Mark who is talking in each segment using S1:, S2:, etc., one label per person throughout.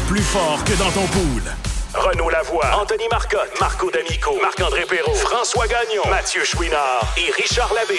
S1: plus fort que dans ton pool.
S2: Renaud Lavoie, Anthony Marcotte, Marco D'Amico, Marc-André Perrault, François Gagnon, Mathieu Chouinard et Richard Labbé.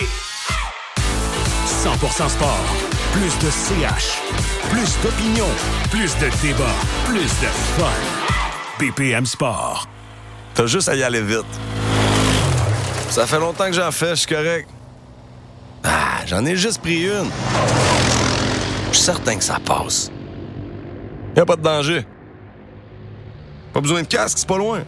S1: 100% sport. Plus de CH. Plus d'opinion. Plus de débat. Plus de fun. BPM Sport.
S3: T'as juste à y aller vite. Ça fait longtemps que j'en fais, je suis correct. Ah, j'en ai juste pris une. Je suis certain que ça passe. Y'a pas de danger. Pas besoin de casque, c'est pas loin.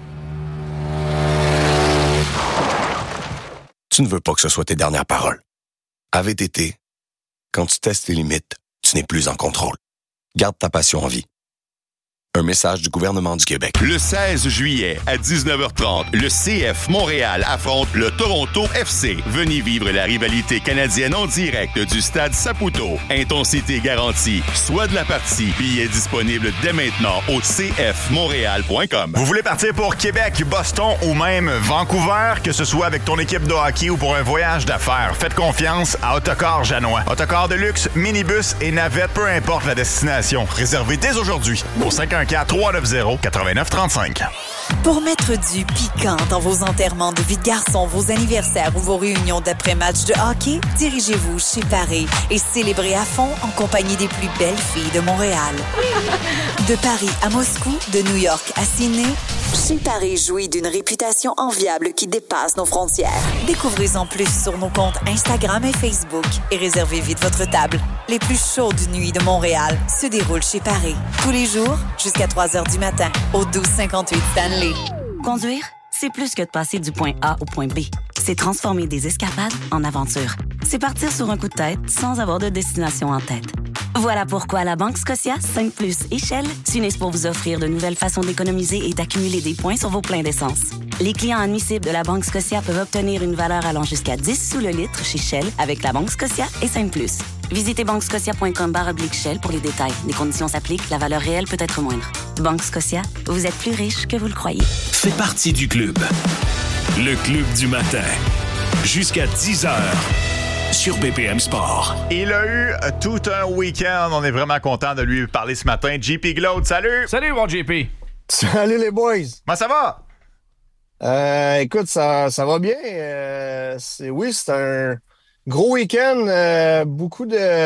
S3: Tu ne veux pas que ce soit tes dernières paroles. À VTT, quand tu testes tes limites, tu n'es plus en contrôle. Garde ta passion en vie. Un message du gouvernement du Québec.
S4: Le 16 juillet à 19h30, le CF Montréal affronte le Toronto FC. Venez vivre la rivalité canadienne en direct du stade Saputo. Intensité garantie. Soit de la partie. Billets disponibles dès maintenant au cfmontréal.com.
S5: Vous voulez partir pour Québec, Boston ou même Vancouver, que ce soit avec ton équipe de hockey ou pour un voyage d'affaires, faites confiance à Autocar Janois. Autocar de luxe, minibus et navette, peu importe la destination. Réservez dès aujourd'hui au 514-390-8935.
S6: Pour mettre du piquant dans vos enterrements de vie de garçon, vos anniversaires ou vos réunions d'après-match de hockey, dirigez-vous chez Paris et célébrez à fond en compagnie des plus belles filles de Montréal. De Paris à Moscou, de New York à Sydney, chez Paris jouit d'une réputation enviable qui dépasse nos frontières. Découvrez-en plus sur nos comptes Instagram et Facebook et réservez vite votre table. Les plus chaudes nuits de Montréal se déroulent chez Paris. Tous les jours, jusqu'à 3 heures du matin, au 1258 Stanley.
S7: Conduire, c'est plus que de passer du point A au point B. C'est transformer des escapades en aventures. C'est partir sur un coup de tête sans avoir de destination en tête. Voilà pourquoi la Banque Scotia, 5+ et Shell s'unissent pour vous offrir de nouvelles façons d'économiser et d'accumuler des points sur vos pleins d'essence. Les clients admissibles de la Banque Scotia peuvent obtenir une valeur allant jusqu'à 10 sous le litre chez Shell avec la Banque Scotia et 5+. Visitez banquescotia.com/Shell pour les détails. Les conditions s'appliquent, la valeur réelle peut être moindre. Banque Scotia, vous êtes plus riche que vous le croyez.
S1: Fais partie du club. Le club du matin. Jusqu'à 10h. Sur BPM Sport.
S5: Il a eu tout un week-end. On est vraiment content de lui parler ce matin. JP Glaude, salut!
S8: Salut, mon JP!
S9: Salut les boys!
S5: Comment ça va?
S9: Écoute, ça va bien. C'est un gros week-end. Beaucoup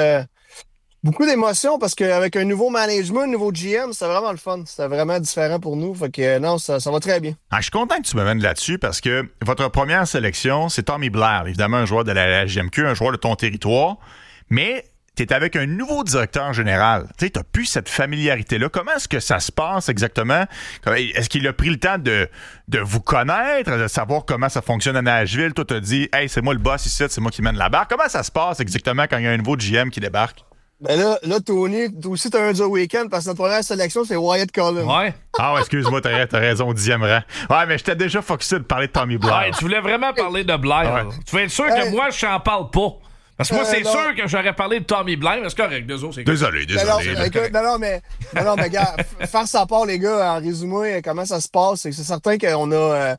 S9: d'émotions parce qu'avec un nouveau management, un nouveau GM, c'était vraiment le fun. C'était vraiment différent pour nous. Fait que non, ça va très bien.
S5: Je suis content que tu me mènes là-dessus parce que votre première sélection, c'est Tommy Blair, évidemment un joueur de la GMQ, un joueur de ton territoire, mais tu es avec un nouveau directeur général. Tu n'as plus cette familiarité-là. Comment est-ce que ça se passe exactement? Est-ce qu'il a pris le temps de vous connaître, de savoir comment ça fonctionne à Nashville? Toi, tu as dit, hey, c'est moi le boss ici, c'est moi qui mène la barre. Comment ça se passe exactement quand il y a un nouveau GM qui débarque?
S9: Ben là, Tony, toi aussi, t'as un dur week-end parce que notre première sélection, c'est Wyatt Cullen.
S8: Ouais.
S5: Ah, ouais, excuse-moi, t'as raison, au 10e rang. Ouais, mais j'étais déjà focusé de parler de Tommy Blair.
S8: Ouais, tu voulais vraiment parler de Blair.
S5: Ouais.
S8: Tu veux être sûr que moi, je n'en parle pas. Parce que moi, c'est
S9: non.
S8: sûr que j'aurais parlé de Tommy Blair, mais c'est correct, c'est
S5: Désolé.
S9: Non, mais gars, faire sa part, les gars, en résumé, comment ça se passe, c'est certain qu'on a...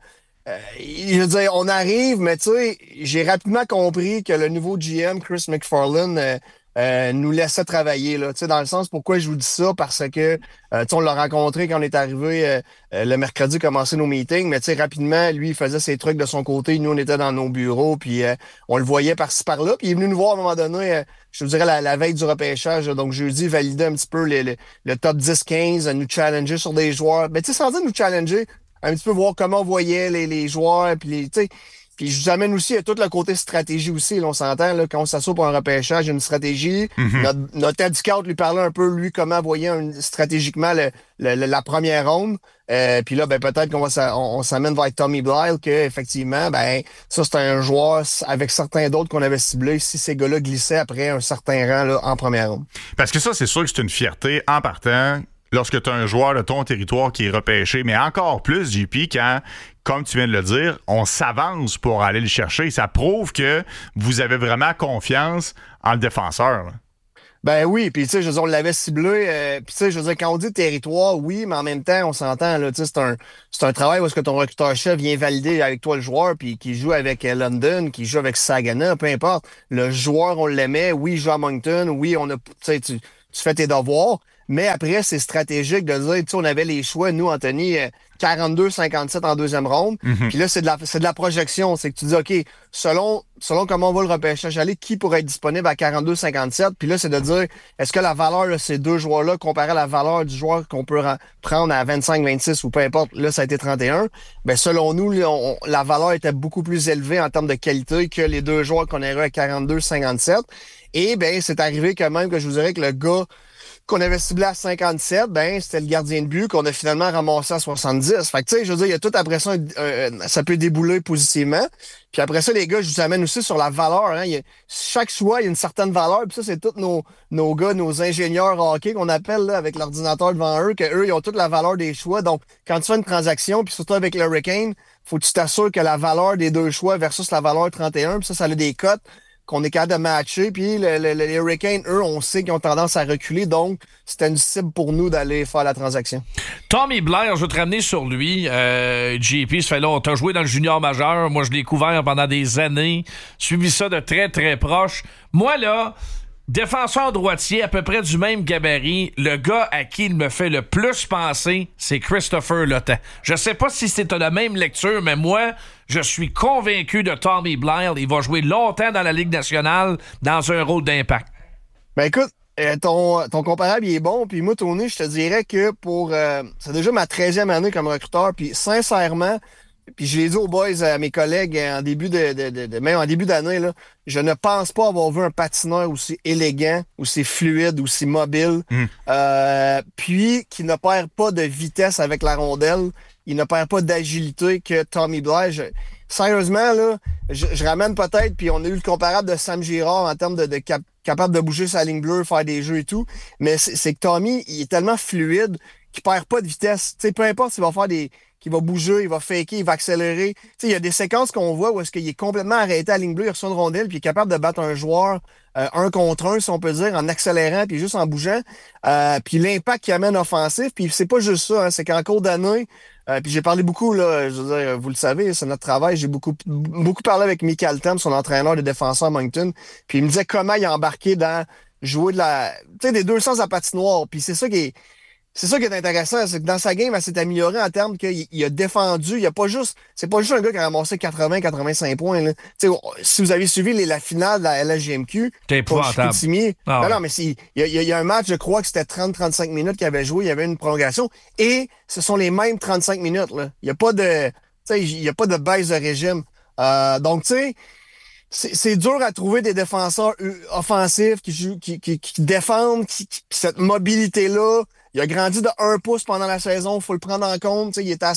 S9: je veux dire, on arrive, mais tu sais, j'ai rapidement compris que le nouveau GM, Chris McFarland, nous laissait travailler, là, tu sais, dans le sens, pourquoi je vous dis ça, parce que, tu sais, on l'a rencontré quand on est arrivé le mercredi, commencer nos meetings, mais tu sais, rapidement, lui, il faisait ses trucs de son côté, nous, on était dans nos bureaux, puis on le voyait par-ci, par-là, puis il est venu nous voir à un moment donné, je te dirais, la veille du repêchage, donc jeudi, valider un petit peu le top 10-15, nous challenger sur des joueurs, ben tu sais, sans dire nous challenger, un petit peu voir comment on voyait les joueurs, puis tu sais, puis je vous amène aussi à tout le côté stratégie aussi. Là, on s'entend, là, quand on s'assoit pour un repêchage, il y a une stratégie.
S5: Mm-hmm.
S9: Notre éducateur lui parlait un peu, lui, comment voyait stratégiquement la première ronde. Puis là, ben peut-être on s'amène vers Tommy Blair, que effectivement, ben ça, c'est un joueur avec certains d'autres qu'on avait ciblés si ces gars-là glissaient après un certain rang là, en première ronde.
S5: Parce que ça, c'est sûr que c'est une fierté en partant lorsque tu as un joueur de ton territoire qui est repêché, mais encore plus, JP, quand, comme tu viens de le dire, on s'avance pour aller le chercher. Ça prouve que vous avez vraiment confiance en le défenseur. Là.
S9: Ben oui, puis tu sais, je veux dire, on l'avait ciblé. Puis tu sais, je veux dire, quand on dit territoire, oui, mais en même temps, on s'entend, là, tu sais, c'est un travail où est-ce que ton recruteur-chef vient valider avec toi le joueur, puis qui joue avec London, qui joue avec Saginaw, peu importe. Le joueur, on l'aimait. Oui, il joue à Moncton. Oui, on a, tu sais, tu fais tes devoirs. Mais après, c'est stratégique de dire, tu sais, on avait les choix, nous, Anthony, 42-57 en deuxième ronde. Puis là, c'est de la projection. C'est que tu dis, OK, selon comment on va le repêchage aller, qui pourrait être disponible à 42-57? Puis là, c'est de dire, est-ce que la valeur de ces deux joueurs-là, comparée à la valeur du joueur qu'on peut prendre à 25-26 ou peu importe, là, ça a été 31. Ben, selon nous, là, la valeur était beaucoup plus élevée en termes de qualité que les deux joueurs qu'on aurait à 42-57. Et ben, c'est arrivé quand même que je vous dirais que le gars qu'on avait ciblé à 57, ben c'était le gardien de but qu'on a finalement ramassé à 70. Fait que tu sais, je veux dire, il y a tout après ça, ça peut débouler positivement. Puis après ça, les gars, je vous amène aussi sur la valeur. Hein. Chaque choix, il y a une certaine valeur. Puis ça, c'est tous nos gars, nos ingénieurs hockey qu'on appelle là, avec l'ordinateur devant eux, qu'eux, ils ont toute la valeur des choix. Donc, quand tu fais une transaction, puis surtout avec le Hurricane, faut que tu t'assures que la valeur des deux choix versus la valeur 31, puis ça a des cotes qu'on est capable de matcher. Puis les Hurricanes, eux, on sait qu'ils ont tendance à reculer. Donc, c'était une cible pour nous d'aller faire la transaction.
S8: Tommy Blair, je veux te ramener sur lui. JP, ça fait là, on t'a joué dans le junior majeur. Moi, je l'ai couvert pendant des années. Suivi ça de très, très proche. Moi, là, défenseur droitier, à peu près du même gabarit, le gars à qui il me fait le plus penser, c'est Christopher Letang. Je sais pas si c'est la même lecture, mais moi, je suis convaincu de Tommy Blair. Il va jouer longtemps dans la Ligue nationale dans un rôle d'impact.
S9: Ben écoute, ton comparable, il est bon. Puis moi, Tony, je te dirais que c'est déjà ma 13e année comme recruteur. Puis sincèrement, puis je l'ai dit aux boys, à mes collègues, en début même en début d'année, là, je ne pense pas avoir vu un patineur aussi élégant, aussi fluide, aussi mobile, puis qui ne perd pas de vitesse avec la rondelle, il ne perd pas d'agilité que Tommy Blair. Sérieusement, là, je ramène peut-être, puis on a eu le comparable de Sam Girard en termes de capable de bouger sa ligne bleue, faire des jeux et tout, mais c'est que Tommy, il est tellement fluide qu'il perd pas de vitesse. Tu sais, peu importe s'il va faire qu'il va bouger, il va faker, il va accélérer. Tu sais, il y a des séquences qu'on voit où est-ce qu'il est complètement arrêté à la ligne bleue, il reçoit une rondelle, puis il est capable de battre un joueur un contre un, si on peut dire, en accélérant, puis juste en bougeant. Puis l'impact qu'il amène offensif, puis c'est pas juste ça, hein, c'est qu'en cours d'année, puis j'ai parlé beaucoup, là, je veux dire, vous le savez, c'est notre travail, j'ai beaucoup parlé avec Michael Tam, son entraîneur de défenseur à Moncton, puis il me disait comment il a embarqué dans jouer tu sais, des deux sens à patinoire, puis c'est ça qui est intéressant, c'est que dans sa game, elle s'est améliorée en termes qu'il a défendu. C'est pas juste un gars qui a ramassé 80-85 points, là. Tu sais, si vous avez suivi la finale de la LHJMQ,
S8: t'es épouvantable.
S9: Non, mais il y a un match, je crois que c'était 30-35 minutes qu'il avait joué, il y avait une prolongation, et ce sont les mêmes 35 minutes, là. Il y a pas de baisse de régime. Donc, tu sais, c'est dur à trouver des défenseurs offensifs qui défendent, cette mobilité-là. Il a grandi de 1 pouce pendant la saison, faut le prendre en compte. T'sais, il était à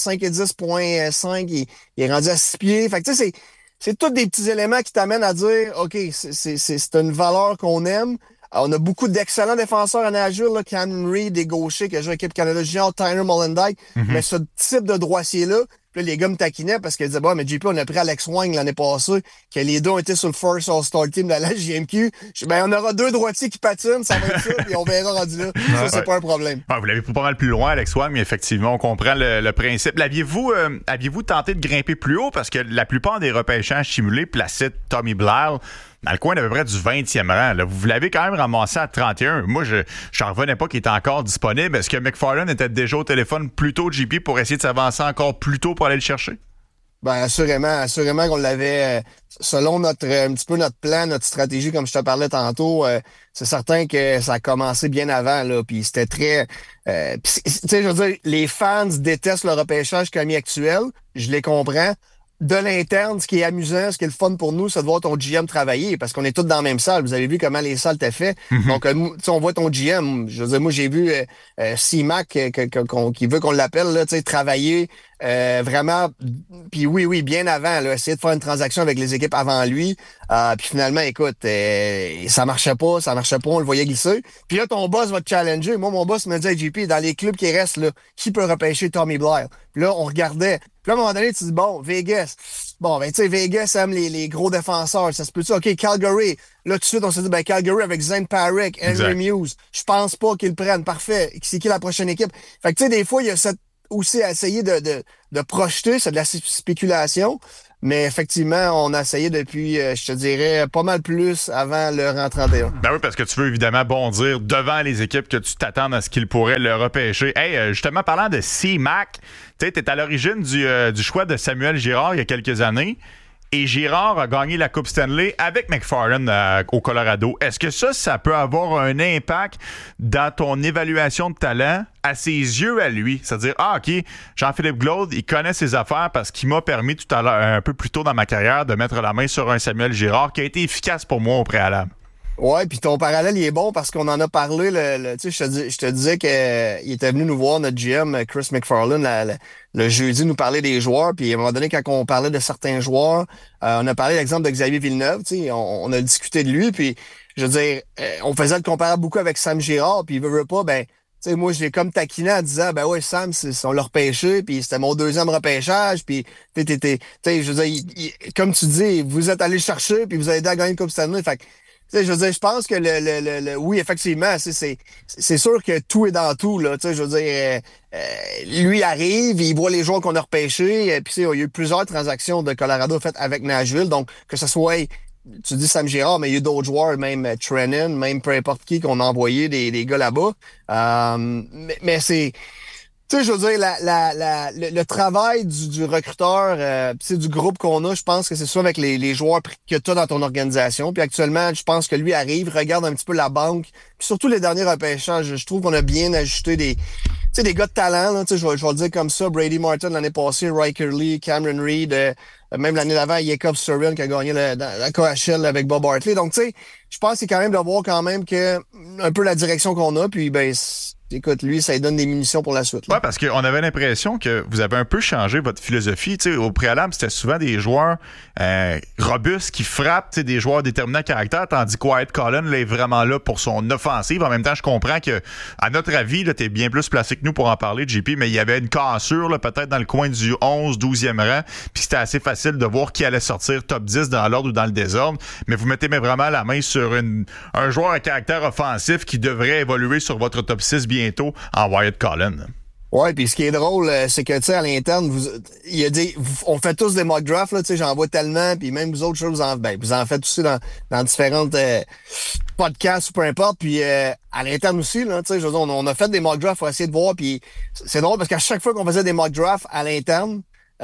S9: 5,10,5, il est rendu à 6 pieds. Fait que tu sais, c'est tous des petits éléments qui t'amènent à dire, OK, c'est une valeur qu'on aime. On a beaucoup d'excellents défenseurs à Nashville, là, Cam Reed, des gauchers qui a joué à l'équipe Canada Junior, Tyler Mollendyke. Mais ce type de droitier-là, puis là, les gars me taquinaient parce qu'ils disaient, bah, mais JP, on a pris Alex Wang l'année passée, que les deux ont été sur le first All-Star Team de la JMQ. Ben, on aura deux droitiers qui patinent, ça va être ça, puis on verra rendu là. Ça, c'est pas un problème.
S5: Vous l'avez pas mal plus loin, Alex Wang, mais effectivement, on comprend le principe. Aviez-vous tenté de grimper plus haut? Parce que la plupart des repêchages simulés plaçaient Tommy Blair dans le coin d'à peu près du 20e rang. Là, vous l'avez quand même ramassé à 31. Moi, je n'en revenais pas qu'il était encore disponible. Est-ce que McFarland était déjà au téléphone plus tôt, JP, pour essayer de s'avancer encore plus tôt pour aller le chercher?
S9: Ben, assurément qu'on l'avait, selon un petit peu notre plan, notre stratégie, comme je te parlais tantôt, c'est certain que ça a commencé bien avant, là, puis c'était très, tu sais, je veux dire, les fans détestent le repêchage commis actuel, je les comprends. De l'interne, ce qui est amusant, ce qui est le fun pour nous, c'est de voir ton GM travailler, parce qu'on est tous dans la même salle. Vous avez vu comment les salles étaient faites. Donc, on voit ton GM. Je veux dire, moi, j'ai vu C-Mac qui veut qu'on l'appelle, là, tu sais, travailler vraiment. Puis oui, bien avant, là, essayer de faire une transaction avec les équipes avant lui. Puis finalement, écoute, ça marchait pas, on le voyait glisser. Puis là, ton boss va te challenger. Moi, mon boss me dit, hey, JP, dans les clubs qui restent, là, qui peut repêcher Tommy Blair? Puis là, on regardait. Puis là, à un moment donné, tu dis, bon, Vegas. Bon, ben, tu sais, Vegas aime les gros défenseurs. Ça se peut-tu? OK, Calgary. Là, tout de suite, on s'est dit, ben, Calgary avec Zane Parrick, Henry Muse. Je pense pas qu'ils le prennent. Parfait. C'est qui la prochaine équipe? Fait que, tu sais, des fois, il y a aussi à essayer de projeter. C'est de la spéculation. Mais effectivement, on a essayé depuis, je te dirais, pas mal plus avant le rang 31.
S5: Ben oui, parce que tu veux évidemment bondir devant les équipes que tu t'attends à ce qu'ils pourraient le repêcher. Hey, justement, parlant de C-Mac, tu sais, t'es à l'origine du choix de Samuel Girard il y a quelques années. Et Girard a gagné la Coupe Stanley avec McFarland au Colorado. Est-ce que ça peut avoir un impact dans ton évaluation de talent à ses yeux à lui? C'est-à-dire, OK, Jean-Philippe Glaude, il connaît ses affaires parce qu'il m'a permis tout à l'heure, un peu plus tôt dans ma carrière, de mettre la main sur un Samuel Girard qui a été efficace pour moi au préalable.
S9: Ouais, puis ton parallèle, il est bon parce qu'on en a parlé. Tu sais, je te disais qu'il était venu nous voir, notre GM, Chris McFarland, le jeudi, nous parler des joueurs. Puis à un moment donné, quand on parlait de certains joueurs, on a parlé de l'exemple de Xavier Villeneuve. Tu sais, on a discuté de lui. Puis, je veux dire, on faisait le comparable beaucoup avec Sam Girard. Puis, il veut pas, ben, tu sais, moi, je l'ai comme taquiné en disant, ben ouais, Sam, on l'a repêché. Puis, c'était mon 2e repêchage. Puis, tu sais, je veux dire, comme tu dis, vous êtes allé le chercher. Puis, vous avez aidé à gagner une Coupe Stanley. Fait que, tu sais, je veux dire, je pense que oui, effectivement, c'est sûr que tout est dans tout, là. Tu sais, je veux dire, lui arrive, il voit les joueurs qu'on a repêchés, puis il y a eu plusieurs transactions de Colorado faites avec Nashville, donc que ce soit, tu dis Sam Girard, mais il y a eu d'autres joueurs, même Trennan, même peu importe qui qu'on a envoyé des gars là-bas. Mais c'est, tu sais, je veux dire, le travail du recruteur, du groupe qu'on a, je pense que c'est ça avec les joueurs que tu as dans ton organisation. Puis actuellement, je pense que lui arrive, regarde un petit peu la banque. Puis surtout les derniers repêchages, je trouve qu'on a bien ajusté des gars de talent. Là, je vais le dire comme ça. Brady Martin l'année passée, Riker Lee, Cameron Reed, même l'année d'avant, Jacob Surian qui a gagné la KHL avec Bob Hartley. Donc, tu sais, je pense que c'est quand même de voir quand même que un peu la direction qu'on a. Puis, ben, écoute, lui, ça lui donne des munitions pour la suite.
S5: Oui, parce qu'on avait l'impression que vous avez un peu changé votre philosophie. T'sais, au préalable, c'était souvent des joueurs robustes qui frappent, des joueurs déterminants à caractère, tandis que Wyatt Cullen là, est vraiment là pour son offensive. En même temps, je comprends que, à notre avis, tu es bien plus placé que nous pour en parler, JP, mais il y avait une cassure là, peut-être dans le coin du 11, 12e rang, puis c'était assez facile de voir qui allait sortir top 10 dans l'ordre ou dans le désordre. Mais vous mettez vraiment la main sur un joueur à caractère offensif qui devrait évoluer sur votre top 6 bientôt en Wyatt Cullen.
S9: Ouais, puis ce qui est drôle, c'est que, tu sais, à l'interne, il a dit, on fait tous des mock drafts, là, tu sais, j'en vois tellement, puis même vous autres choses, vous en faites aussi dans différentes podcasts ou peu importe, puis à l'interne aussi, là, tu sais, je veux dire, on a fait des mock drafts pour essayer de voir, puis c'est drôle parce qu'à chaque fois qu'on faisait des mock drafts à l'interne,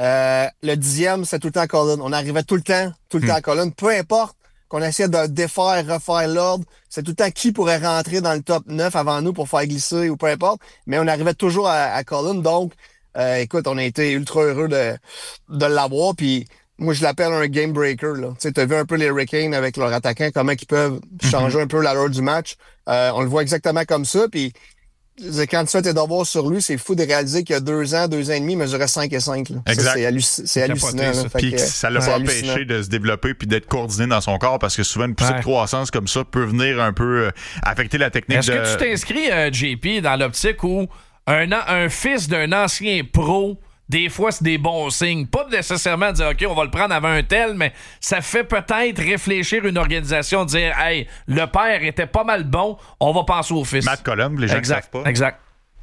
S9: le 10e, c'était tout le temps à Cullen. On arrivait tout le temps à Cullen, peu importe qu'on essayait de défaire, refaire l'ordre. C'est tout le temps qui pourrait rentrer dans le top 9 avant nous pour faire glisser ou peu importe. Mais on arrivait toujours à Cullen. Donc, écoute, on a été ultra heureux de l'avoir. Puis moi, je l'appelle un game breaker. Tu sais, t'as vu un peu les Hurricanes avec leurs attaquants, comment ils peuvent changer un peu l'allure du match. On le voit exactement comme ça. Puis quand tu fais tes devoirs sur lui, c'est fou de réaliser qu'il y a 2 ans et demi, il mesurait 5 et 5. Là.
S5: Exact.
S9: Ça, c'est hallucinant.
S5: Puis ça l'a pas empêché de se développer puis d'être coordonné dans son corps parce que souvent une poussée de croissance comme ça peut venir un peu affecter la technique.
S8: Est-ce que tu t'inscris, JP, dans l'optique où un fils d'un ancien pro, des fois, c'est des bons signes. Pas nécessairement dire, OK, on va le prendre avant un tel, mais ça fait peut-être réfléchir une organisation, dire, hey, le père était pas mal bon, on va penser au fils.
S5: Matt Cullen, les gens ne savent pas.
S8: Exact.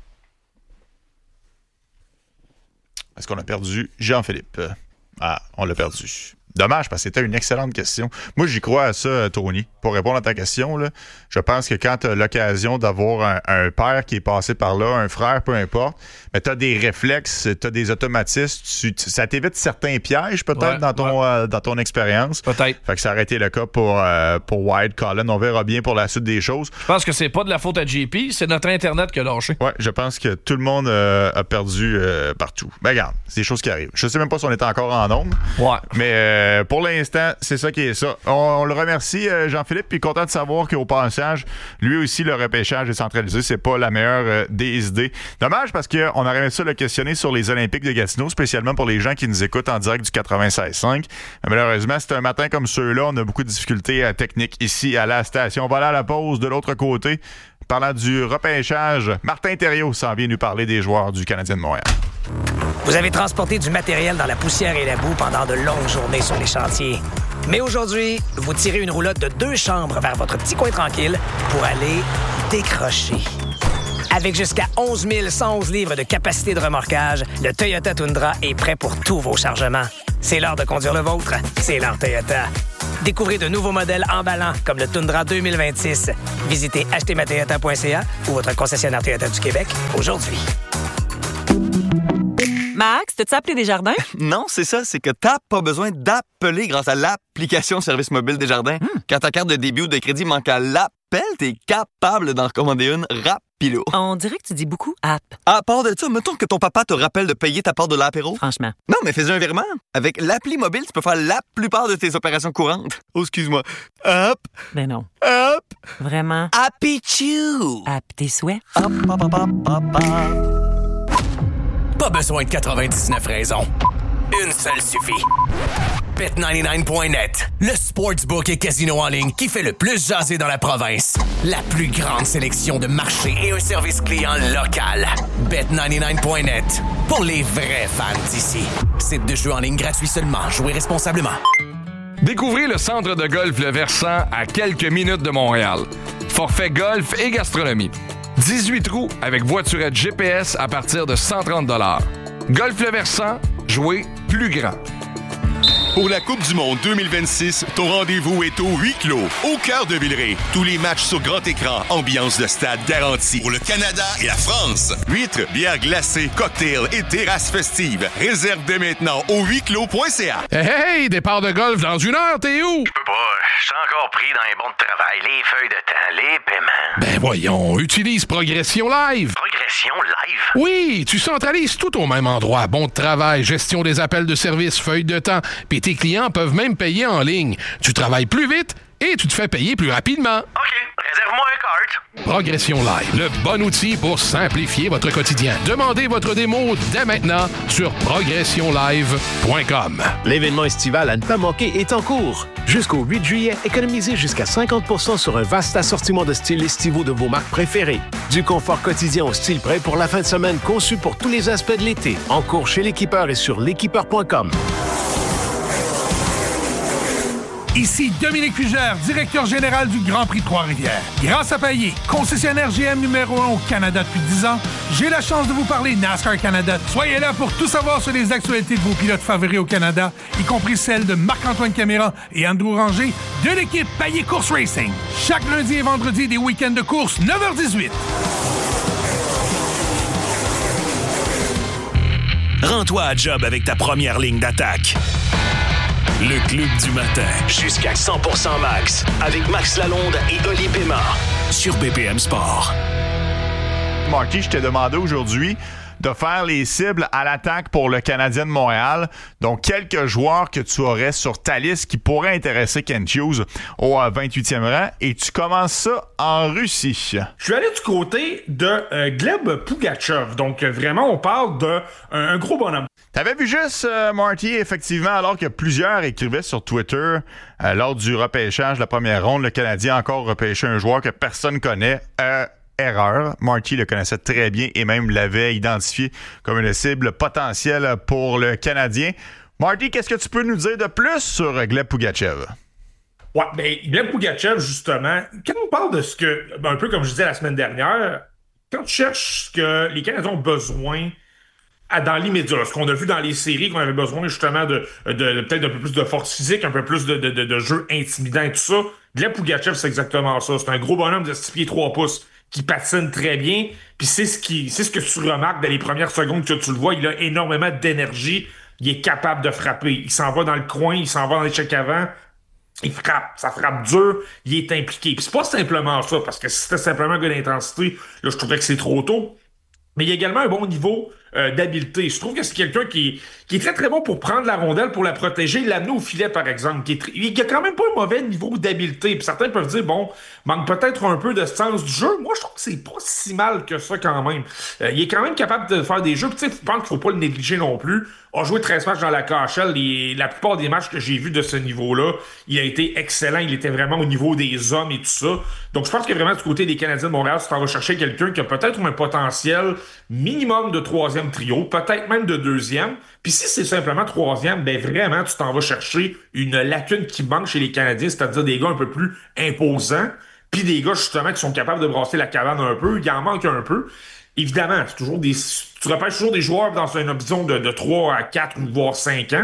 S5: Est-ce qu'on a perdu Jean-Philippe? Ah, on l'a perdu. Dommage, parce que c'était une excellente question. Moi, j'y crois à ça, Tony. Pour répondre à ta question, là, je pense que quand tu as l'occasion d'avoir un père qui est passé par là, un frère, peu importe, mais tu as des réflexes, tu as des automatismes, ça t'évite certains pièges, peut-être, dans ton expérience.
S8: Peut-être.
S5: Fait que ça aurait été le cas pour Wyatt Cullen. On verra bien pour la suite des choses.
S8: Je pense que c'est pas de la faute à JP, c'est notre Internet qui a lâché.
S5: Ouais, je pense que tout le monde a perdu partout. Ben, regarde, c'est des choses qui arrivent. Je sais même pas si on est encore en ondes.
S8: Ouais.
S5: Mais pour l'instant, c'est ça qui est ça. On le remercie, Jean-Philippe, puis content de savoir qu'au passage, lui aussi, le repêchage est centralisé. C'est pas la meilleure des idées. Dommage parce qu'on aurait aimé ça le questionner sur les Olympiques de Gatineau, spécialement pour les gens qui nous écoutent en direct du 96.5. Malheureusement, c'est un matin comme ceux-là. On a beaucoup de difficultés techniques ici à la station. On va aller à la pause de l'autre côté. Parlant du repêchage, Martin Thériault s'en vient nous parler des joueurs du Canadien de Montréal.
S10: Vous avez transporté du matériel dans la poussière et la boue pendant de longues journées sur les chantiers. Mais aujourd'hui, vous tirez une roulotte de 2 chambres vers votre petit coin tranquille pour aller décrocher. Avec jusqu'à 11 111 livres de capacité de remorquage, le Toyota Tundra est prêt pour tous vos chargements. C'est l'heure de conduire le vôtre. C'est l'heure Toyota. Découvrez de nouveaux modèles emballants comme le Tundra 2026. Visitez achetezmatoyota.ca ou votre concessionnaire Toyota du Québec aujourd'hui.
S11: Max, t'as-tu appelé Desjardins?
S12: Non, c'est ça. C'est que t'as pas besoin d'appeler grâce à l'application Service mobile Desjardins. Quand ta carte de débit ou de crédit manque à l'appel, t'es capable d'en recommander une rapilo.
S11: On dirait que tu dis beaucoup « app ».
S12: À part de ça, mettons que ton papa te rappelle de payer ta part de l'apéro.
S11: Franchement.
S12: Non, mais fais un virement. Avec l'appli mobile, tu peux faire la plupart de tes opérations courantes. Oh, excuse-moi. Hop.
S11: Ben non.
S12: Hop.
S11: Vraiment.
S12: Happy Chew.
S11: App tes souhaits.
S12: Hop, hop, hop, hop, hop, hop.
S10: Pas besoin de 99 raisons. Une seule suffit. Bet99.net, le sportsbook et casino en ligne qui fait le plus jaser dans la province. La plus grande sélection de marchés et un service client local. Bet99.net, pour les vrais fans d'ici. Site de jeu en ligne gratuit seulement. Jouez responsablement.
S13: Découvrez le centre de golf Le Versant à quelques minutes de Montréal. Forfait golf et gastronomie. 18 trous avec voiturette GPS à partir de 130 $. Golf Le Versant, jouez plus grand.
S4: Pour la Coupe du Monde 2026, ton rendez-vous est au huis clos, au cœur de Villeray. Tous les matchs sur grand écran, ambiance de stade garantie. Pour le Canada et la France, huîtres, bières glacées, cocktails et terrasses festives. Réserve dès maintenant au huisclos.ca.
S14: Hey, départ de golf dans 1 heure, t'es où?
S15: Je peux pas, je suis encore pris dans les bons de travail, les feuilles de temps, les paiements.
S14: Ben voyons, utilise Progression Live.
S15: Progression Live?
S14: Oui, tu centralises tout au même endroit. Bon de travail, gestion des appels de service, feuilles de temps, puis tes clients peuvent même payer en ligne. Tu travailles plus vite et tu te fais payer plus rapidement.
S15: OK, réserve-moi un cart.
S14: Progression Live, le bon outil pour simplifier votre quotidien. Demandez votre démo dès maintenant sur progressionlive.com.
S16: L'événement estival à ne pas manquer est en cours. Jusqu'au 8 juillet, économisez jusqu'à 50% sur un vaste assortiment de styles estivaux de vos marques préférées. Du confort quotidien au style prêt pour la fin de semaine conçu pour tous les aspects de l'été. En cours chez l'équipeur et sur l'équipeur.com.
S17: Ici Dominique Fugère, directeur général du Grand Prix de Trois-Rivières. Grâce à Payet, concessionnaire GM numéro 1 au Canada depuis 10 ans, j'ai la chance de vous parler NASCAR Canada. Soyez là pour tout savoir sur les actualités de vos pilotes favoris au Canada, y compris celles de Marc-Antoine Caméra et Andrew Ranger de l'équipe Payet Course Racing. Chaque lundi et vendredi des week-ends de course, 9h18.
S2: Rends-toi à job avec ta première ligne d'attaque. Le Club du matin, jusqu'à 100% max, avec Max Lalonde et Oli Pémard, sur BPM Sport.
S5: Marty, je t'ai demandé aujourd'hui de faire les cibles à l'attaque pour le Canadien de Montréal. Donc, quelques joueurs que tu aurais sur ta liste qui pourraient intéresser Kent Hughes au 28e rang. Et tu commences ça en Russie.
S18: Je suis allé du côté de Gleb Pugachev. Donc, vraiment, on parle d'un gros bonhomme.
S5: T'avais vu juste, Marty, effectivement, alors que plusieurs écrivaient sur Twitter lors du repêchage de la première ronde, le Canadien a encore repêché un joueur que personne connaît. Erreur. Marty le connaissait très bien et même l'avait identifié comme une cible potentielle pour le Canadien. Marty, qu'est-ce que tu peux nous dire de plus sur Gleb Pugachev?
S18: Ouais, ben Gleb Pugachev, justement, quand on parle de ce que, un peu comme je disais la semaine dernière, quand tu cherches ce que les Canadiens ont besoin dans l'immédiat, ce qu'on a vu dans les séries, qu'on avait besoin justement de peut-être d'un peu plus de force physique, un peu plus de jeu intimidant et tout ça, Gleb Pugachev, c'est exactement ça. C'est un gros bonhomme de 6 pieds 3 pouces qui patine très bien, puis c'est ce que tu remarques dans les premières secondes que tu le vois, il a énormément d'énergie, il est capable de frapper, il s'en va dans le coin, il s'en va dans l'échec avant, il frappe, ça frappe dur, il est impliqué. Puis c'est pas simplement ça, parce que si c'était simplement un gars d'intensité, là je trouverais que c'est trop tôt, mais il y a également un bon niveau d'habileté. Je trouve que c'est quelqu'un qui est très très bon pour prendre la rondelle, pour la protéger, l'amener au filet par exemple. Il a quand même pas un mauvais niveau d'habileté. Puis certains peuvent dire, bon, manque peut-être un peu de sens du jeu. Moi, je trouve que c'est pas si mal que ça quand même. Il est quand même capable de faire des jeux. Puis tu sais, je pense qu'il faut pas le négliger non plus. A joué 13 matchs dans la KHL. La plupart des matchs que j'ai vus de ce niveau-là, il a été excellent. Il était vraiment au niveau des hommes et tout ça. Donc je pense que vraiment du côté des Canadiens de Montréal, tu t'en vas chercher quelqu'un qui a peut-être un potentiel minimum de 3e trio, peut-être même de 2e. Puis si c'est simplement 3e, ben vraiment, tu t'en vas chercher une lacune qui manque chez les Canadiens, c'est-à-dire des gars un peu plus imposants, puis des gars justement qui sont capables de brasser la cabane un peu. Il en manque un peu. Évidemment, c'est toujours tu repêches toujours des joueurs dans une option de 3 à 4 ou voire 5 ans.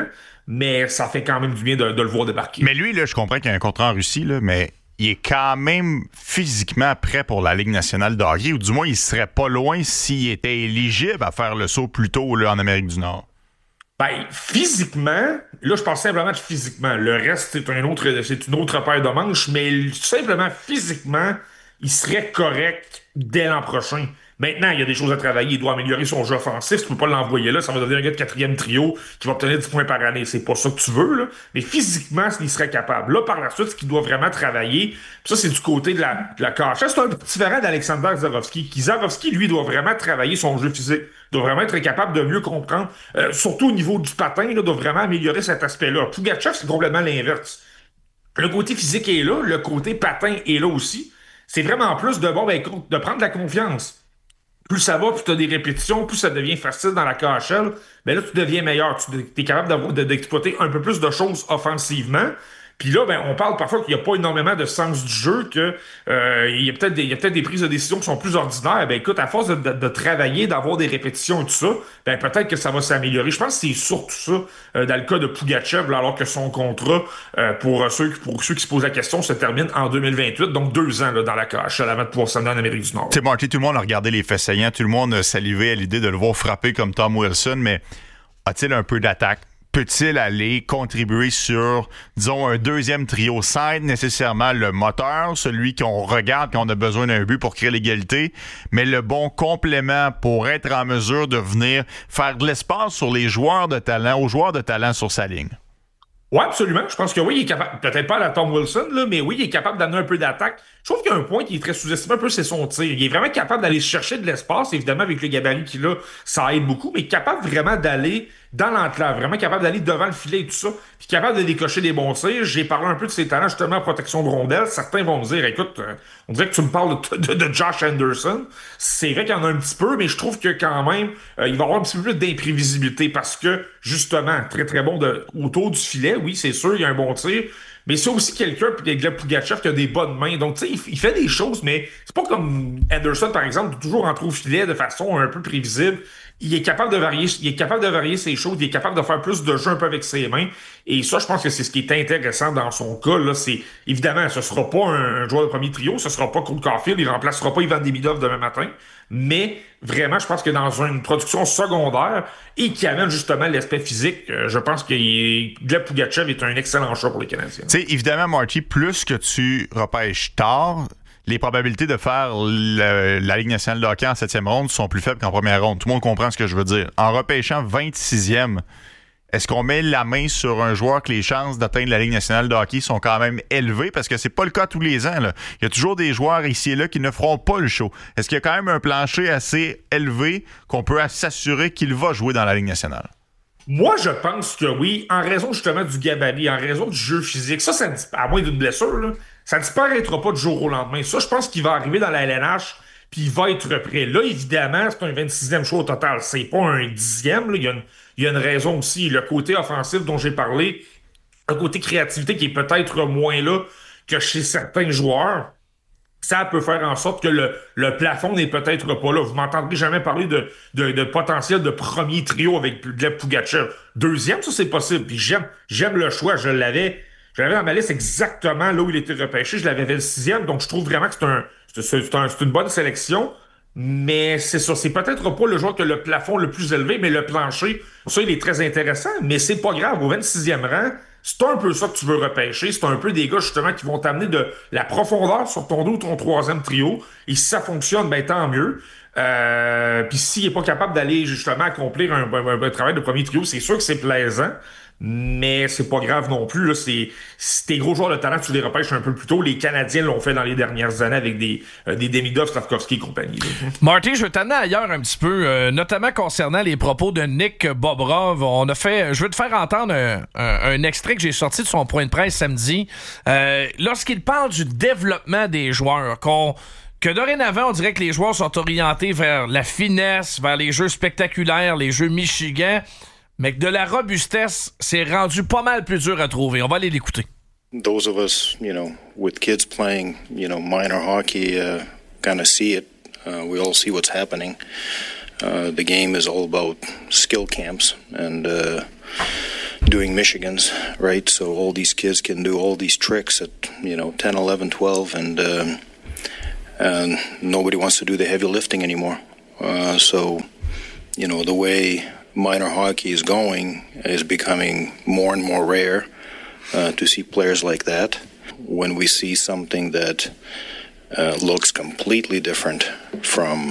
S18: mais ça fait quand même du bien de le voir débarquer.
S5: Mais lui, là, je comprends qu'il y a un contrat en Russie, là, mais il est quand même physiquement prêt pour la Ligue nationale de hockey, ou du moins, il serait pas loin s'il était éligible à faire le saut plus tôt là, en Amérique du Nord.
S18: Ben, physiquement, là, je parle simplement de physiquement. Le reste, c'est une autre paire de manches, mais simplement physiquement, il serait correct dès l'an prochain. Maintenant, il y a des choses à travailler. Il doit améliorer son jeu offensif. Tu peux pas l'envoyer là. Ça va devenir un gars de 4e trio qui va obtenir 10 points par année. C'est pas ça que tu veux, là. Mais physiquement, il serait capable. Là, par la suite, ce qu'il doit vraiment travailler, ça, c'est du côté de la KHL. C'est un peu différent d'Alexander Zarovski. Zarovski, lui, doit vraiment travailler son jeu physique. Doit vraiment être capable de mieux comprendre. Surtout au niveau du patin, là, doit vraiment améliorer cet aspect-là. Pougatchev, c'est complètement l'inverse. Le côté physique est là. Le côté patin est là aussi. C'est vraiment plus de de prendre de la confiance. Plus ça va, plus tu as des répétitions, plus ça devient facile dans la KHL, ben là, tu deviens meilleur. Tu es capable d'exploiter un peu plus de choses offensivement. Puis là, ben, on parle parfois qu'il n'y a pas énormément de sens du jeu, que il y a peut-être des prises de décision qui sont plus ordinaires. Ben écoute, à force de travailler, d'avoir des répétitions et tout ça, ben peut-être que ça va s'améliorer. Je pense que c'est surtout ça dans le cas de Pougatchev, alors que son contrat, pour ceux qui se posent la question, se termine en 2028, donc 2 ans là, dans la KHL avant de pouvoir s'en aller en Amérique du Nord.
S5: Tu sais, Marty, tout le monde a regardé les faits saillants, tout le monde a salivé à l'idée de le voir frapper comme Tom Wilson, mais a-t-il un peu d'attaque? Peut-il aller contribuer sur, disons, un 2e trio sans être nécessairement le moteur, celui qu'on regarde quand on a besoin d'un but pour créer l'égalité, mais le bon complément pour être en mesure de venir faire de l'espace sur les joueurs de talent, aux joueurs de talent sur sa ligne?
S18: Oui, absolument. Je pense que oui, il est capable, peut-être pas à la Tom Wilson, là, mais oui, il est capable d'amener un peu d'attaque. Je trouve qu'il y a un point qui est très sous-estimé un peu, c'est son tir. Il est vraiment capable d'aller chercher de l'espace, évidemment, avec le gabarit qu'il a, ça aide beaucoup, mais capable vraiment d'aller dans l'enclave, vraiment capable d'aller devant le filet et tout ça, puis capable de décocher des bons tirs. J'ai parlé un peu de ses talents, justement, en protection de rondelles. Certains vont me dire, écoute, on dirait que tu me parles de Josh Anderson. C'est vrai qu'il y en a un petit peu, mais je trouve que quand même, il va avoir un petit peu plus d'imprévisibilité parce que, justement, très très bon autour du filet, oui, c'est sûr, il y a un bon tir. Mais c'est aussi quelqu'un, puis Gleb Pougatchev, qui a des bonnes mains. Donc, tu sais, il fait des choses, mais c'est pas comme Anderson, par exemple, de toujours entrer au filet de façon un peu prévisible. Il est capable de varier ses choses, il est capable de faire plus de jeu un peu avec ses mains. Et ça, je pense que c'est ce qui est intéressant dans son cas, là. C'est, évidemment, ce sera pas un joueur de premier trio, ce sera pas Cole Caulfield, il remplacera pas Ivan Demidov demain matin. Mais vraiment, je pense que dans une production secondaire et qui amène justement l'aspect physique, je pense que Gleb Pougatchev est un excellent choix pour les Canadiens.
S5: Tu sais, évidemment, Marty, plus que tu repêches tard, les probabilités de faire la Ligue nationale de hockey en 7e ronde sont plus faibles qu'en première ronde. Tout le monde comprend ce que je veux dire. En repêchant 26e, est-ce qu'on met la main sur un joueur que les chances d'atteindre la Ligue nationale de hockey sont quand même élevées? Parce que c'est pas le cas tous les ans, là. Il y a toujours des joueurs ici et là qui ne feront pas le show. Est-ce qu'il y a quand même un plancher assez élevé qu'on peut s'assurer qu'il va jouer dans la Ligue nationale?
S18: Moi, je pense que oui, en raison justement du gabarit, en raison du jeu physique. Ça à moins d'une blessure, là, ça ne disparaîtra pas du jour au lendemain. Ça, je pense qu'il va arriver dans la LNH, puis il va être prêt. Là, évidemment, c'est un 26e choix au total. C'est pas un 10e. Là. Il y a une raison aussi. Le côté offensif dont j'ai parlé, un côté créativité qui est peut-être moins là que chez certains joueurs. Ça peut faire en sorte que le plafond n'est peut-être pas là. Vous m'entendrez jamais parler de potentiel de premier trio avec Gleb Pougatchev. 2e, ça, c'est possible. Puis j'aime le choix. Je l'avais dans ma liste exactement là où il était repêché. Je l'avais fait le 6e. Donc, je trouve vraiment que c'est une bonne sélection. Mais c'est ça. C'est peut-être pas le joueur qui a le plafond le plus élevé, mais le plancher, ça, il est très intéressant. Mais c'est pas grave. Au 26e rang, c'est un peu ça que tu veux repêcher. C'est un peu des gars, justement, qui vont t'amener de la profondeur sur ton 2 ou ton 3e trio. Et si ça fonctionne, ben tant mieux. Puis s'il n'est pas capable d'aller, justement, accomplir un travail de premier trio, c'est sûr que c'est plaisant. Mais c'est pas grave non plus. Là. Si tes gros joueurs de talent, tu les repêches un peu plus tôt. Les Canadiens l'ont fait dans les dernières années avec des Demidov, Slavkovski et compagnie.
S8: Marty, je veux t'amener ailleurs un petit peu, notamment concernant les propos de Nick Bobrov. Je veux te faire entendre un extrait que j'ai sorti de son point de presse samedi. Lorsqu'il parle du développement des joueurs, que dorénavant, on dirait que les joueurs sont orientés vers la finesse, vers les jeux spectaculaires, les jeux Michigan, mais que de la robustesse, c'est rendu pas mal plus dur à trouver. On va aller l'écouter.
S19: Those of us, with kids playing, minor hockey, kind of see it. We all see what's happening. The game is all about skill camps, and doing Michigans, right? So all these kids can do all these tricks at, 10, 11, 12, and nobody wants to do the heavy lifting anymore. So, the way minor hockey is going is becoming more and more rare to see players like that. When we see something that looks completely different from,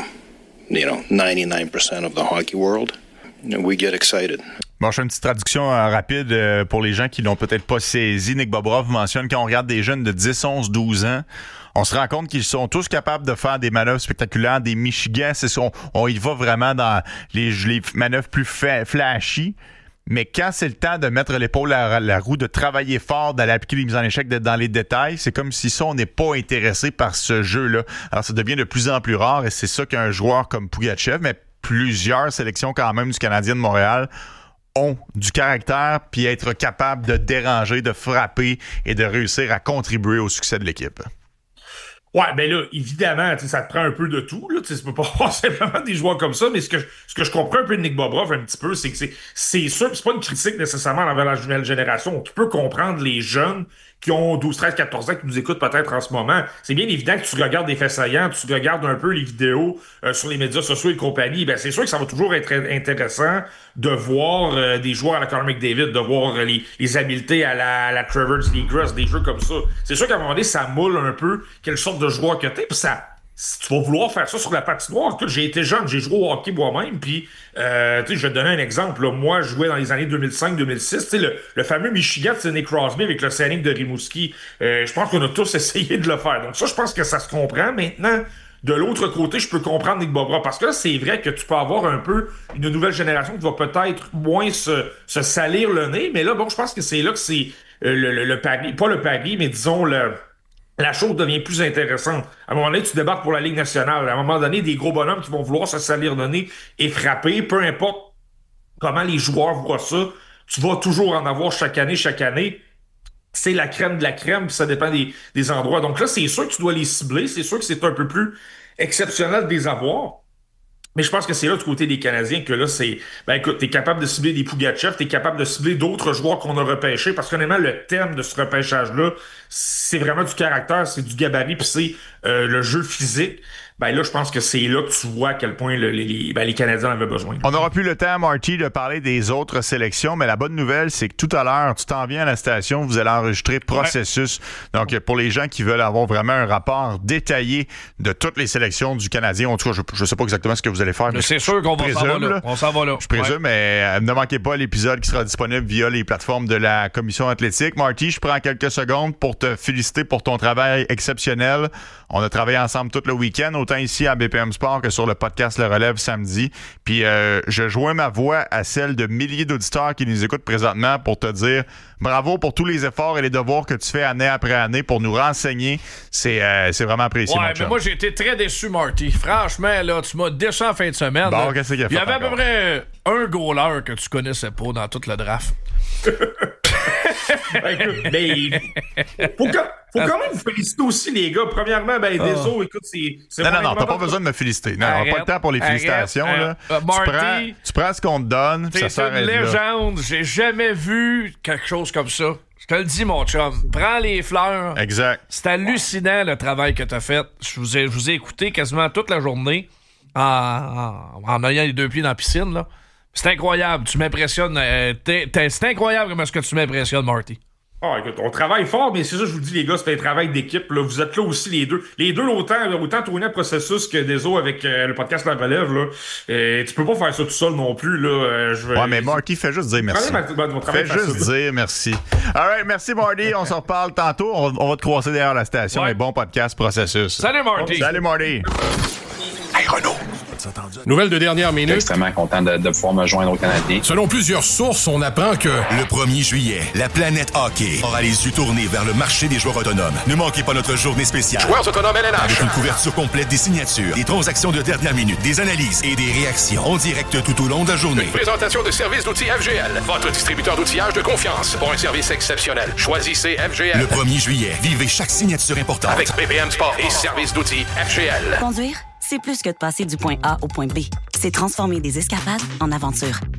S19: 99% of the hockey world, we get excited.
S5: Bon, je fais une petite traduction rapide pour les gens qui l'ont peut-être pas saisi. Nick Bobrov mentionne quand on regarde des jeunes de 10, 11, 12 ans, on se rend compte qu'ils sont tous capables de faire des manœuvres spectaculaires, des Michigan. On y va vraiment dans les manœuvres plus flashy. Mais quand c'est le temps de mettre l'épaule à la roue, de travailler fort, d'aller appliquer les mises en échec, d'être dans les détails, c'est comme si on n'est pas intéressé par ce jeu-là. Alors, ça devient de plus en plus rare et c'est ça qu'un joueur comme Pougatchev, mais plusieurs sélections quand même du Canadien de Montréal ont du caractère puis être capable de déranger, de frapper et de réussir à contribuer au succès de l'équipe.
S18: Ouais, ben là, évidemment, ça te prend un peu de tout. Là, tu peux pas avoir simplement des joueurs comme ça, mais ce que je comprends un peu de Nick Bobrov un petit peu, c'est que c'est sûr, c'est pas une critique nécessairement envers la nouvelle génération. Tu peux comprendre les jeunes qui ont 12, 13, 14 ans, qui nous écoutent peut-être en ce moment. C'est bien évident que tu regardes des faits saillants, tu regardes un peu les vidéos sur les médias sociaux et compagnie. Ben, c'est sûr que ça va toujours être intéressant de voir des joueurs à la Connor McDavid, de voir les habiletés à la Trevor Zegras, des jeux comme ça. C'est sûr qu'à un moment donné, ça moule un peu quelle sorte de joueur que t'es, puis ça... Si tu vas vouloir faire ça sur la patinoire, écoute, j'ai été jeune, j'ai joué au hockey moi-même, puis je vais te donner un exemple. Là. Moi, je jouais dans les années 2005-2006, le fameux Michigan de Sidney Crosby avec le Scénic de Rimouski. Je pense qu'on a tous essayé de le faire. Donc ça, je pense que ça se comprend. Maintenant, de l'autre côté, je peux comprendre Nick Bobrov, parce que là, c'est vrai que tu peux avoir un peu une nouvelle génération qui va peut-être moins se salir le nez, mais là, bon, je pense que c'est là que c'est le pari, pas le pari, mais disons la chose devient plus intéressante. À un moment donné, tu débarques pour la Ligue nationale. À un moment donné, des gros bonhommes qui vont vouloir se salir le nez et frapper, peu importe comment les joueurs voient ça, tu vas toujours en avoir chaque année. C'est la crème de la crème, puis ça dépend des endroits. Donc là, c'est sûr que tu dois les cibler. C'est sûr que c'est un peu plus exceptionnel de les avoir. Mais je pense que c'est là du côté des Canadiens que là, c'est... Ben écoute, t'es capable de cibler des Pougatchev, t'es capable de cibler d'autres joueurs qu'on a repêchés, parce qu'honnêtement, le thème de ce repêchage-là, c'est vraiment du caractère, c'est du gabarit, puis c'est le jeu physique. Ben là, je pense que c'est là que tu vois à quel point les Canadiens en avaient besoin.
S5: On n'aura plus le temps, Marty, de parler des autres sélections, mais la bonne nouvelle, c'est que tout à l'heure, tu t'en viens à la station, vous allez enregistrer Processus. Ouais. Donc, pour les gens qui veulent avoir vraiment un rapport détaillé de toutes les sélections du Canadien, en tout cas, je ne sais pas exactement ce que vous allez faire. Mais
S8: c'est sûr qu'on va s'en va là. On s'en va là.
S5: Je présume, mais ne manquez pas l'épisode qui sera disponible via les plateformes de la Commission athlétique. Marty, je prends quelques secondes pour te féliciter pour ton travail exceptionnel. On a travaillé ensemble tout le week-end, autant ici à BPM Sport que sur le podcast Le Relève samedi. Puis je joins ma voix à celle de milliers d'auditeurs qui nous écoutent présentement pour te dire bravo pour tous les efforts et les devoirs que tu fais année après année pour nous renseigner. C'est vraiment apprécié, mon chum.
S8: Mais moi, j'ai été très déçu, Marty. Franchement, là, tu m'as déçu en fin de semaine.
S5: Bon, qu'est-ce qu'il y a fait?
S8: Il y avait à peu près un goaler que tu connaissais pas dans tout le draft.
S18: Ben, écoute, mais faut quand même vous féliciter aussi, les gars. Premièrement, Deso, écoute, c'est
S5: Non, t'as pas besoin de me féliciter. Non, on n'a pas le temps pour les félicitations. Là.
S8: Marty,
S5: tu prends ce qu'on te donne, ça sert à être là.
S8: C'est une légende. J'ai jamais vu quelque chose comme ça. Je te le dis, mon chum. Prends les fleurs.
S5: Exact.
S8: C'est hallucinant, le travail que t'as fait. Je vous ai écouté quasiment toute la journée en ayant les deux pieds dans la piscine, là. C'est incroyable, tu m'impressionnes. C'est incroyable comment est-ce que tu m'impressionnes, Marty.
S18: Ah, écoute, on travaille fort, mais c'est ça, je vous dis, les gars, c'est un travail d'équipe. Là. Vous êtes là aussi, les deux. Les deux, autant tourner le processus que Deso avec le podcast La Relève. Là. Tu peux pas faire ça tout seul non plus. Là.
S5: Ouais, mais Marty, fais juste dire merci. Fais juste dire merci. All right, merci, Marty. On se reparle tantôt. On va te croiser derrière la station. Ouais. Et bon podcast, Processus.
S8: Salut, Marty.
S5: Salut, Marty.
S1: Hey, Renaud.
S14: Nouvelle de dernière minute.
S20: Je suis extrêmement content de pouvoir me joindre aux Canadiens.
S14: Selon plusieurs sources, on apprend que...
S1: Le 1er juillet, la planète hockey aura les yeux tournés vers le marché des joueurs autonomes. Ne manquez pas notre journée spéciale.
S14: Joueurs autonomes LNH.
S1: Avec une couverture complète des signatures, des transactions de dernière minute, des analyses et des réactions en direct tout au long de la journée.
S14: Une présentation de services d'outils FGL. Votre distributeur d'outillage de confiance pour un service exceptionnel. Choisissez FGL.
S1: Le 1er juillet, vivez chaque signature importante.
S14: Avec BPM Sport et services d'outils FGL.
S7: Conduire, c'est plus que de passer du point A au point B. C'est transformer des escapades en aventure.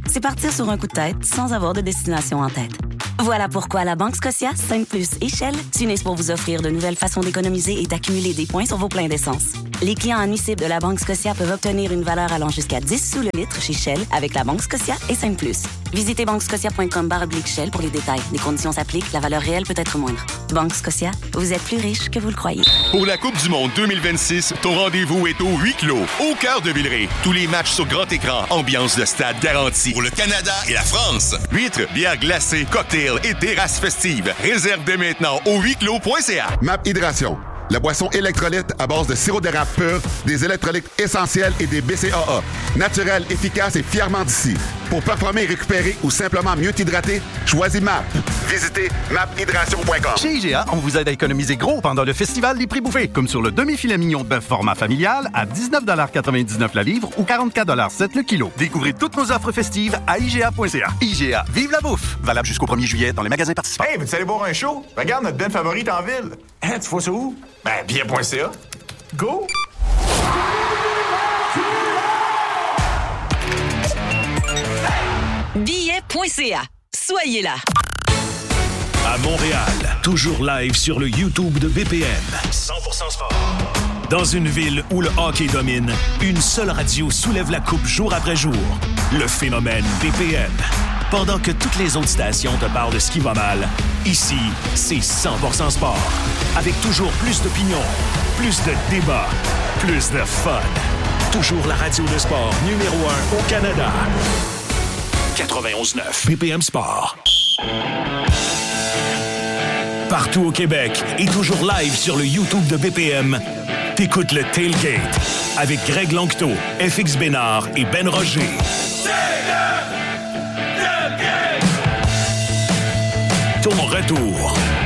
S7: c'est partir sur un coup de tête sans avoir de destination en tête. Voilà pourquoi la Banque Scotia, 5+ et Shell s'unissent pour vous offrir de nouvelles façons d'économiser et d'accumuler des points sur vos pleins d'essence. Les clients admissibles de la Banque Scotia peuvent obtenir une valeur allant jusqu'à 10 sous le litre chez Shell avec la Banque Scotia et 5+. Visitez banquescotia.com/Shell pour les détails. Les conditions s'appliquent, la valeur réelle peut être moindre. Banque Scotia, vous êtes plus riche que vous le croyez.
S4: Pour la Coupe du Monde 2026, ton rendez-vous est au huis clos, au cœur de Villeray. Tous les matchs sur grand écran, ambiance de stade garantie. Pour le Canada et la France, huîtres, bières glacées, cocktails et terrasses festives. Réserve dès maintenant au huisclos.ca.
S21: MAP Hydration. La boisson électrolyte à base de sirop d'érable pur, des électrolytes essentiels et des BCAA. Naturel, efficace et fièrement d'ici. Pour performer, récupérer ou simplement mieux t'hydrater, choisis MAP. Visitez maphydration.com.
S22: Chez IGA, on vous aide à économiser gros pendant le festival des prix bouffés, comme sur le demi-filet mignon de bœuf format familial à 19,99 la livre ou 44,7 le kilo. Découvrez toutes nos offres festives à IGA.ca. IGA, vive la bouffe! Valable jusqu'au 1er juillet dans les magasins participants.
S5: Hey, veux-tu aller boire un show? Regarde notre band favorite en ville. Hein, tu vois ça où? Ben, bien.ca. Go!
S23: Billet.ca. Soyez là.
S2: À Montréal, toujours live sur le YouTube de BPM. 100% sport. Dans une ville où le hockey domine, une seule radio soulève la coupe jour après jour. Le phénomène BPM. Pendant que toutes les autres stations te parlent de ce qui va mal, ici, c'est 100% sport. Avec toujours plus d'opinions, plus de débats, plus de fun. Toujours la radio de sport numéro 1 au Canada. 91.9 BPM Sport. Partout au Québec et toujours live sur le YouTube de BPM, t'écoutes le Tailgate avec Greg Lanctot, FX Bénard et Ben Roger. Ton retour